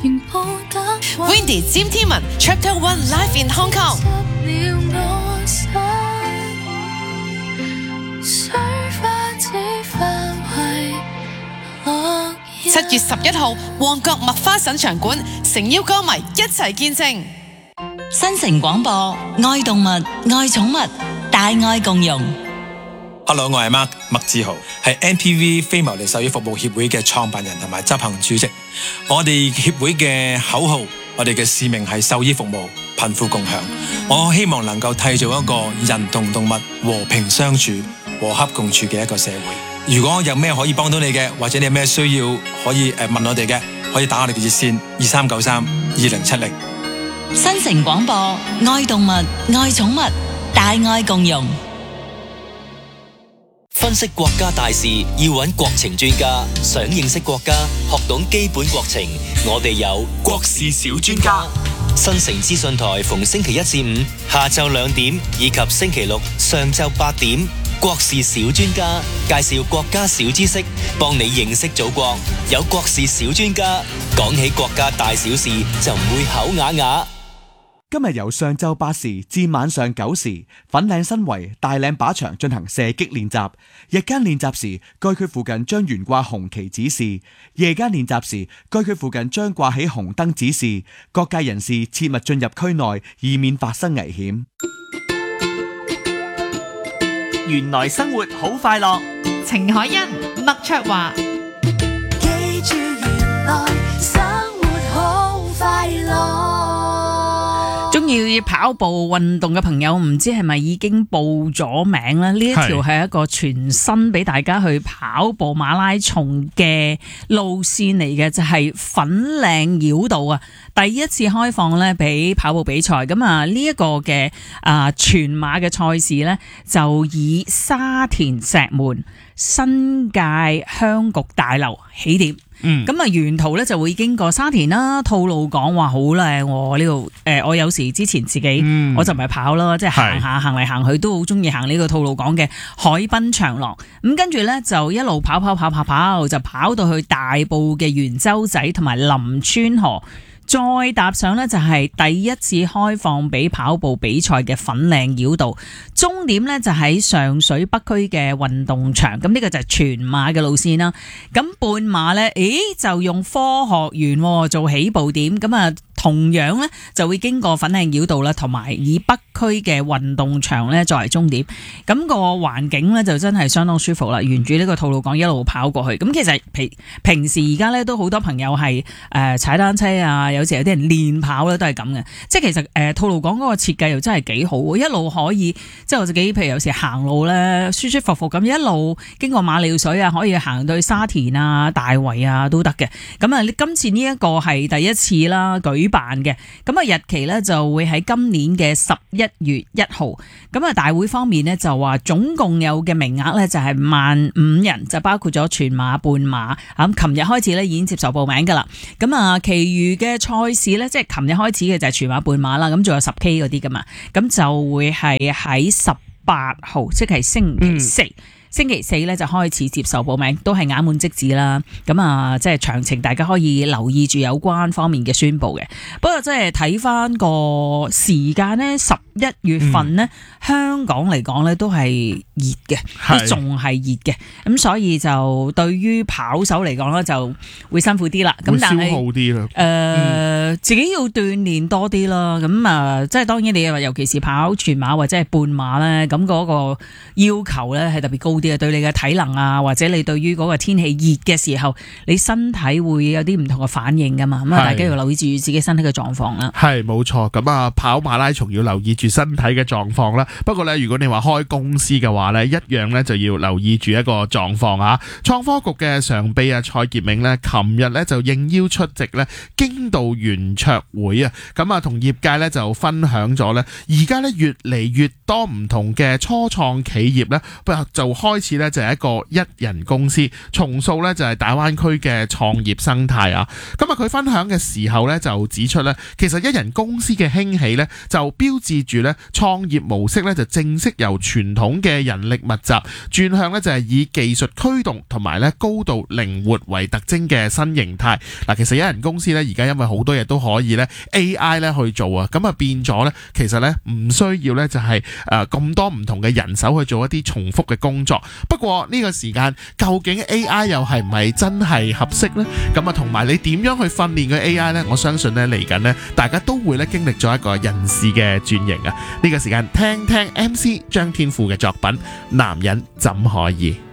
Windy 詹天文 Chapter 1 Live in Hong Kong。7月11號，旺角麥花臣場館，誠邀歌迷一齊見證。 新城廣播，愛動物，愛寵物，大愛共融。 Hello， 我係麥志豪，係 NPV 非牟利獸醫服務協會嘅創辦人同埋執行主席。我哋協會嘅口號，我哋嘅使命係獸醫服務，貧富共享。我希望能夠締造一個人同動物和平相處、和洽共處嘅一個社會。如果有咩可以幫到你嘅，或者你有咩需要可以問我哋嘅，可以打我哋嘅熱線2393-2070。 新城廣播，愛動物，愛寵物，大愛共融。 分析國家大事要揾國情專家，想認識國家，學懂基本國情，我哋有國事小專家。新城資訊台逢星期1至5下晝2點，以及星期6上晝8點，國事小專家介紹國家小知識，幫你認識祖國。有國事小專家，講起國家大小事就唔會口啞啞。 今日由上晝8時至晚上9時，粉嶺新圍大嶺靶場進行射擊練習。日間練習時，該區附近將懸掛紅旗指示；夜間練習時，該區附近將掛起紅燈指示。各界人士切勿進入區內，以免發生危險。 原來生活好快樂， 程海欣、麥卓華。 記住原來生活好快樂。 中意跑步運動嘅朋友，唔知係咪已經報咗名咧？呢一條係一個全新俾大家去跑步馬拉松嘅路線嚟嘅，就係粉嶺繞道啊！第一次開放咧俾跑步比賽，咁啊呢一個嘅全馬嘅賽事咧，就以沙田石門新界鄉局大樓起點。咁啊，沿途咧就會經過沙田啦，吐露港話好靚呢度。我有時之前自己我就唔係跑啦，即係行嚟行去都好中意行呢個吐露港嘅海濱長廊。咁跟住咧就一路跑，就跑到去大埔嘅元洲仔同埋林村河。再搭上呢，就係第一次開放俾跑步比賽嘅粉嶺繞道，終點呢，就喺上水北區嘅運動場。咁呢個就係全馬嘅路線啦。咁半馬呢，就用科學園做起步點，咁啊同樣呢，就會經過粉嶺繞道啦，同埋以北區嘅運動場呢作為終點。咁個環境呢，就真係相當舒服啦，沿住呢個吐露港一路跑過去。咁其實平時而家呢，都好多朋友係踩單車啊，有時有啲人練跑咧都係咁嘅。即係其實吐露港嗰個設計又真係幾好，一路可以即係我自己譬如有時行路咧舒舒服服咁一路經過馬料水啊，可以行到去沙田啊、大圍啊都得嘅。咁啊，今次呢一個係第一次啦舉辦嘅，咁啊日期咧就會喺今年嘅11月1號。咁啊大會方面呢，就話總共有嘅名額咧就係15,000人，就包括咗全馬、半馬。咁琴日開始咧已經接受報名噶啦。咁啊，其餘嘅賽事咧，即係琴日開始嘅就係全馬、半馬啦。咁仲有10K 嗰啲噶嘛，咁就會係喺18號，即係星期四。星期四咧就開始接受報名，都係額滿即止啦。咁啊，即係詳情大家可以留意住有關方面嘅宣佈嘅。不過即係睇翻個時間呢，11月份呢，香港嚟講呢都係熱嘅，都仲係熱嘅。咁所以就對於跑手嚟講呢，就會辛苦啲啦。咁但係消耗啲啦。自己要鍛鍊多啲啦。咁啊，即係當然你話尤其是跑全馬或者係半馬呢，咁嗰個要求呢係特別高。對你嘅體能啊，或者你對於嗰個天氣熱嘅時候，你身體會有啲唔同嘅反應噶嘛，咁啊大家要留意住自己身體嘅狀況啦。 係冇錯，咁啊跑馬拉松要留意住身體嘅狀況啦。不過咧，如果你話開公司嘅話咧，一樣咧就要留意住一個狀況啊。創科局嘅常秘啊蔡潔明咧，琴日咧就應邀出席咧京道沿圓桌會啊，咁啊同業界咧就分享咗咧，而家咧越嚟越多唔同嘅初創企業咧，就開始咧就係一個一人公司，重塑咧就係大灣區嘅創業生態啊。咁啊佢分享嘅時候咧就指出咧，其實一人公司嘅興起咧就標誌住咧創業模式咧就正式由傳統嘅人力密集轉向咧就係以技術驅動同埋咧高度靈活為特徵嘅新形態。嗱，其實一人公司咧而家因為好多嘢都可以咧 AI 咧去做啊，咁啊變咗咧其實咧唔需要咧就係咁多唔同嘅人手去做一啲重複嘅工作。不過呢個時間究竟 AI 又係唔係真係合適呢？咁啊同埋你點樣去訓練個 AI 呢？我相信咧嚟緊呢，大家都會咧經歷咗一個人事嘅轉型啊！呢個時間聽聽 MC 張天賦嘅作品《男人怎可以》。